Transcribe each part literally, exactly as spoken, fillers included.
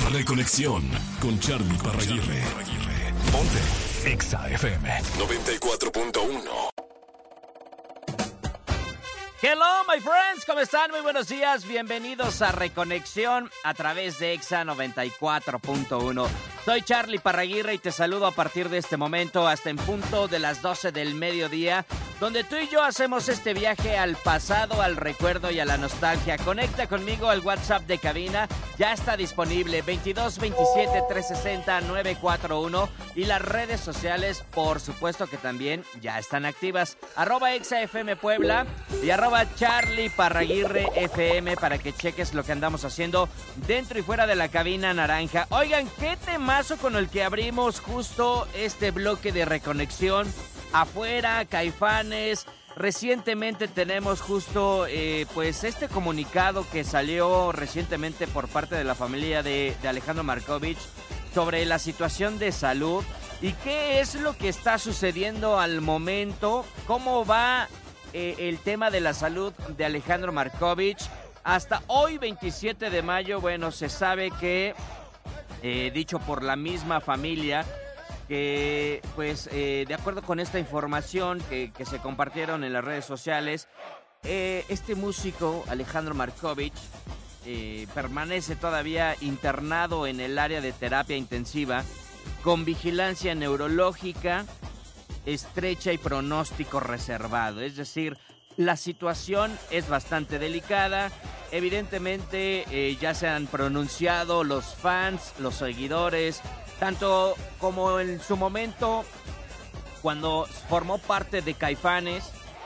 Reconexión con Charlie Parraguirre. Ponte Exa F M noventa y cuatro punto uno. Hello, my friends, ¿cómo están? Muy buenos días, bienvenidos a Reconexión a través de Exa noventa y cuatro punto uno. Soy Charlie Parraguirre y te saludo a partir de este momento hasta en punto de las doce del mediodía, donde tú y yo hacemos este viaje al pasado, al recuerdo y a la nostalgia. Conecta conmigo al WhatsApp de cabina, ya está disponible veintidós veintisiete trescientos sesenta novecientos cuarenta y uno y las redes sociales, por supuesto que también ya están activas. Arroba ExaFM Puebla y arroba Charlie Parraguirre F M para que cheques lo que andamos haciendo dentro y fuera de la cabina naranja. Oigan, qué temazo con el que abrimos justo este bloque de Reconexión. Afuera, Caifanes. Recientemente tenemos justo eh, pues este comunicado que salió recientemente por parte de la familia de, de Alejandro Markovich sobre la situación de salud y qué es lo que está sucediendo al momento, cómo va eh, el tema de la salud de Alejandro Markovich. Hasta hoy, veintisiete de mayo, bueno, se sabe que, eh, dicho por la misma familia, que pues eh, de acuerdo con esta información que, que se compartieron en las redes sociales, eh, este músico Alejandro Markovich eh, permanece todavía internado en el área de terapia intensiva con vigilancia neurológica estrecha y pronóstico reservado. Es decir, la situación es bastante delicada. Evidentemente eh, ya se han pronunciado los fans, los seguidores, tanto como en su momento cuando formó parte de Caifanes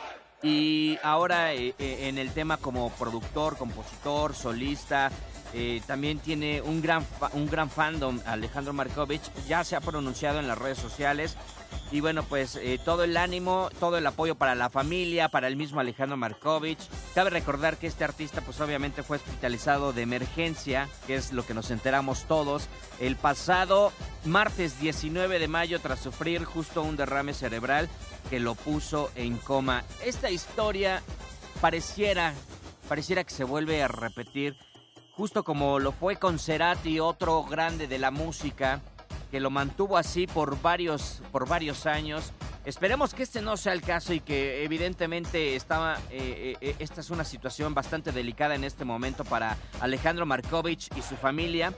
y ahora eh, eh, en el tema como productor, compositor, solista. Eh, también tiene un gran, fa- un gran fandom, Alejandro Markovich, ya se ha pronunciado en las redes sociales. Y bueno, pues eh, todo el ánimo, todo el apoyo para la familia, para el mismo Alejandro Markovich. Cabe recordar que este artista pues obviamente fue hospitalizado de emergencia, que es lo que nos enteramos todos, el pasado martes diecinueve de mayo tras sufrir justo un derrame cerebral que lo puso en coma. Esta historia pareciera, pareciera que se vuelve a repetir, justo como lo fue con Cerati, otro grande de la música, que lo mantuvo así por varios, por varios años. Esperemos que este no sea el caso y que evidentemente estaba, eh, eh, esta es una situación bastante delicada en este momento para Alejandro Markovich y su familia.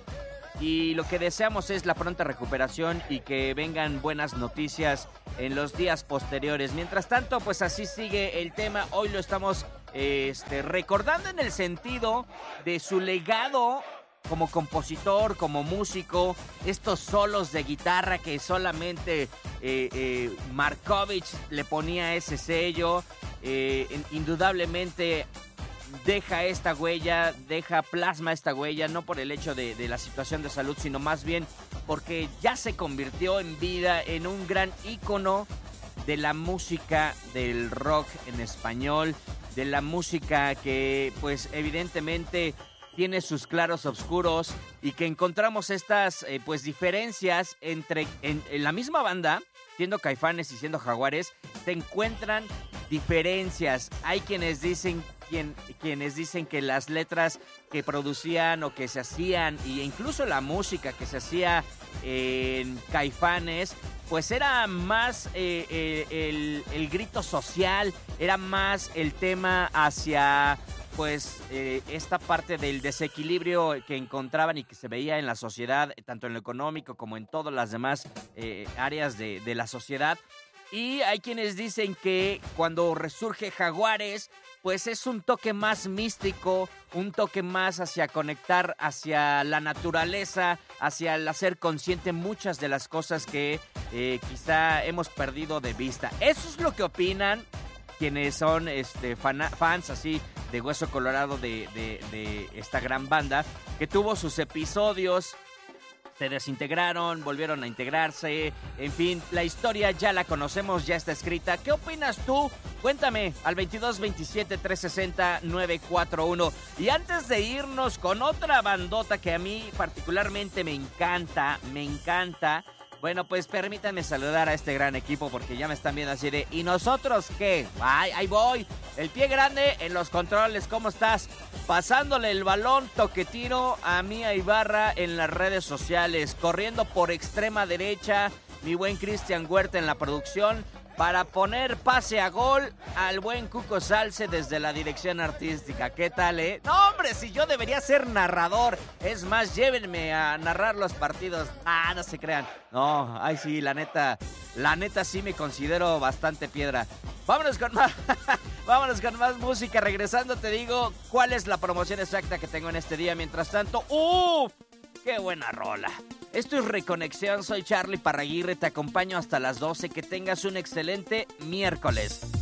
Y lo que deseamos es la pronta recuperación y que vengan buenas noticias en los días posteriores. Mientras tanto, pues así sigue el tema. Hoy lo estamos eh, este, recordando en el sentido de su legado como compositor, como músico, estos solos de guitarra que solamente eh, eh, Markovich le ponía ese sello. Eh, indudablemente deja esta huella, deja, plasma esta huella, no por el hecho de, de la situación de salud, sino más bien porque ya se convirtió en vida en un gran ícono de la música del rock en español, de la música que pues evidentemente tiene sus claros oscuros y que encontramos estas eh, pues diferencias entre en, en la misma banda, siendo Caifanes y siendo Jaguares, se encuentran diferencias. Hay quienes dicen quien, quienes dicen que las letras que producían o que se hacían e incluso la música que se hacía en Caifanes pues era más eh, eh, el, el grito social, era más el tema hacia pues eh, esta parte del desequilibrio que encontraban y que se veía en la sociedad, tanto en lo económico como en todas las demás eh, áreas de, de la sociedad. Y hay quienes dicen que cuando resurge Jaguares, pues es un toque más místico, un toque más hacia conectar hacia la naturaleza, hacia el hacer consciente muchas de las cosas que eh, quizá hemos perdido de vista. Eso es lo que opinan quienes son este, fan, fans así de Hueso Colorado de, de, de esta gran banda, que tuvo sus episodios, se desintegraron, volvieron a integrarse, en fin, la historia ya la conocemos, ya está escrita. ¿Qué opinas tú? Cuéntame al veintidós veintisiete trescientos sesenta novecientos cuarenta y uno. Y antes de irnos con otra bandota que a mí particularmente me encanta, me encanta, Bueno, pues permítanme saludar a este gran equipo porque ya me están viendo así de... ¿Y nosotros qué? Ay, ahí voy. El pie grande en los controles. ¿Cómo estás? Pasándole el balón toquetino a Mía Ibarra en las redes sociales. Corriendo por extrema derecha, mi buen Cristian Huerta en la producción. Para poner pase a gol al buen Cuco Salce desde la dirección artística. ¿Qué tal, eh? No, hombre, si yo debería ser narrador. Es más, llévenme a narrar los partidos. Ah, no se crean. No, ay sí, la neta, la neta sí me considero bastante piedra. Vámonos con más, vámonos con más música. Regresando te digo cuál es la promoción exacta que tengo en este día. Mientras tanto, ¡uf! ¡Qué buena rola! Esto es Reconexión, soy Charly Parraguirre, te acompaño hasta las doce, que tengas un excelente miércoles.